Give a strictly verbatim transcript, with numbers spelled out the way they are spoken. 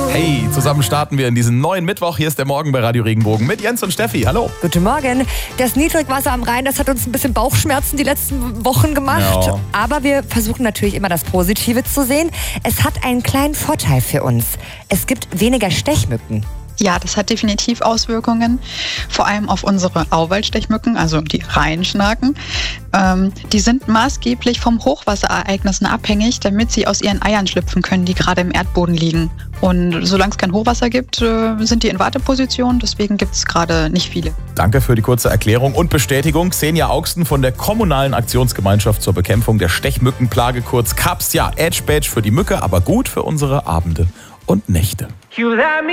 Hey, zusammen starten wir in diesen neuen Mittwoch. Hier ist der Morgen bei Radio Regenbogen mit Jens und Steffi. Hallo. Guten Morgen. Das Niedrigwasser am Rhein, das hat uns ein bisschen Bauchschmerzen die letzten Wochen gemacht. Ja. Aber wir versuchen natürlich immer das Positive zu sehen. Es hat einen kleinen Vorteil für uns. Es gibt weniger Stechmücken. Ja, das hat definitiv Auswirkungen, vor allem auf unsere Auwaldstechmücken, also die Rheinschnaken. Ähm, die sind maßgeblich vom Hochwasserereignissen abhängig, damit sie aus ihren Eiern schlüpfen können, die gerade im Erdboden liegen. Und solange es kein Hochwasser gibt, äh, sind die in Warteposition, deswegen gibt es gerade nicht viele. Danke für die kurze Erklärung und Bestätigung. Xenia Augsten von der Kommunalen Aktionsgemeinschaft zur Bekämpfung der Stechmückenplage, kurz K A P S. Ja, Edge Badge für die Mücke, aber gut für unsere Abende und Nächte.